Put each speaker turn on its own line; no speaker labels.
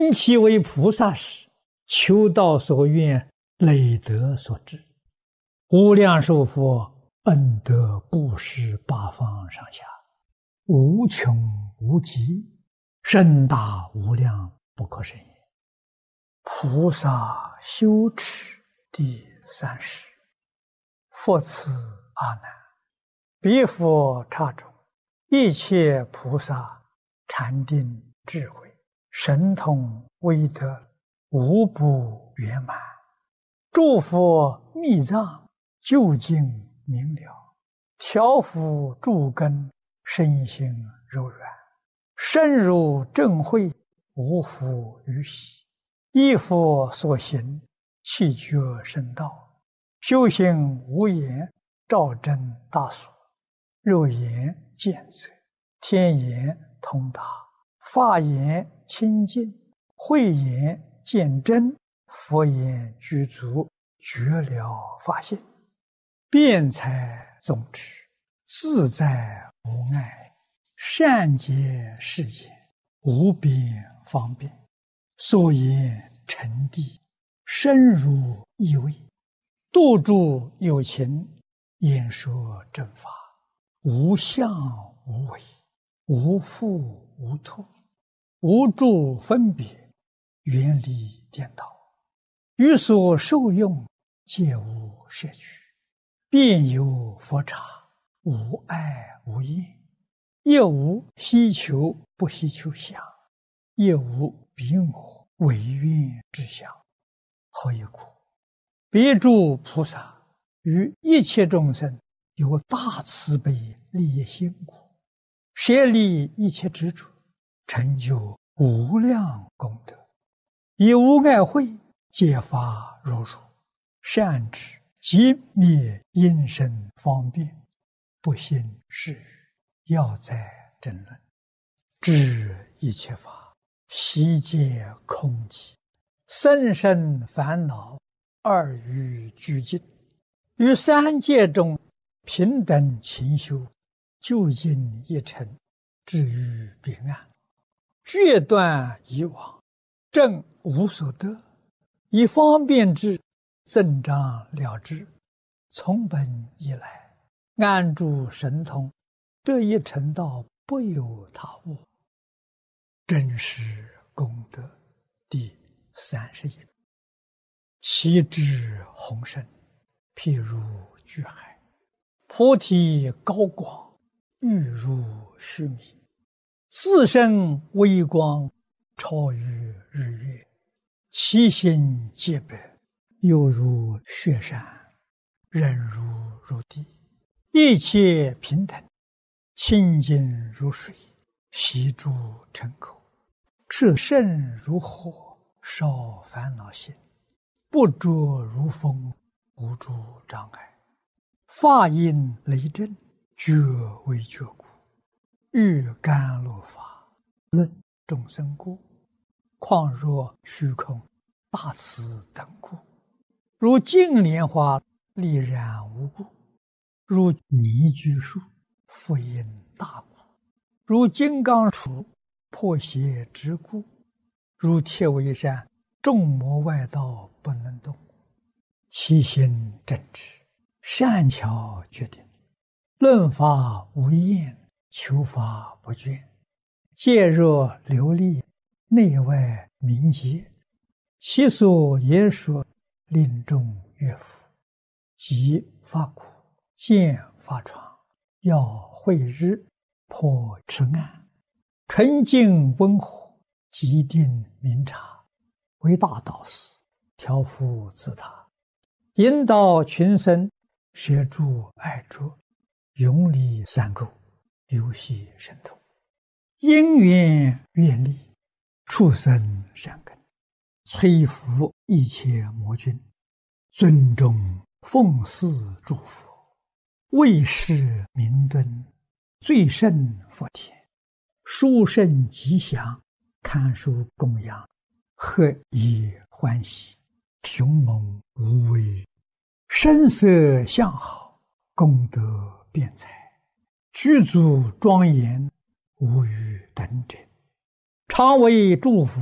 其为菩萨时，求道所愿，累德所致。无量寿佛恩德布施八方上下，无穷无极，甚大无量，不可胜也。菩萨修持第30。复次阿难，彼佛刹中，一切菩萨禅定智慧神通威德无不圆满，诸佛密藏究竟明了，调伏诸根身心柔软，深入正慧，无复于喜，依佛所行，气觉圣道，修行无言，照真大所，肉眼见色，天眼通达，法眼清净，慧眼见真，佛眼具足，觉了法性，辩才总持，自在无碍，善解世间，无边方便，所言诚谛，深入意味，度诸有情，演说正法，无相无为，无复无脱，无诸分别，远离颠倒，于所受用皆无摄取，遍有佛刹，无碍无厌，亦无希求不希求相，亦无彼我唯愿之相。何以故？彼诸菩萨于一切众生有大慈悲利益心故，舍离一切执着，成就无量功德，以无碍慧揭发如如，善知即灭因身方便，不信是语，要在争论，知一切法悉皆空寂，甚深烦恼二欲俱尽，于三界中平等勤修，究竟一尘，至于彼岸，决断以往，正无所得，以方便之，增长了之，从本以来，安住神通，得以成道，不有他物。真实功德第31。其智宏深，譬如巨海，菩提高广，欲如须弥，自身微光，超于日月，其心洁白，犹如雪山，忍如入地，一切平等，清净如水，悉诸尘口，炽盛如火，烧烦恼心，不着如风，无诸障碍，法音雷震，觉为觉故，欲甘露法，论众生故，况若虚空大慈等故，如净莲花丽然无故，如泥居树复因大故，如金刚杵破邪之故，如铁围山众魔外道不能动，其心正直，善巧决定，论法无厌，求法不倦，戒若流利，内外明洁，其所言说，令众悦服，即发苦，见发疮，要慧日，破痴暗，纯净温和，极定明察，为大导师，调伏自他，引导群生，摄诸爱着，永离三垢，游戏神通，因缘愿力，畜生善根，摧伏一切魔君，尊重奉祀诸佛，为世明敦，最胜佛田，殊胜吉祥，堪受供养，何以欢喜，雄猛无畏，声色相好，功德辩才，具足庄严，无与等者，常为诸佛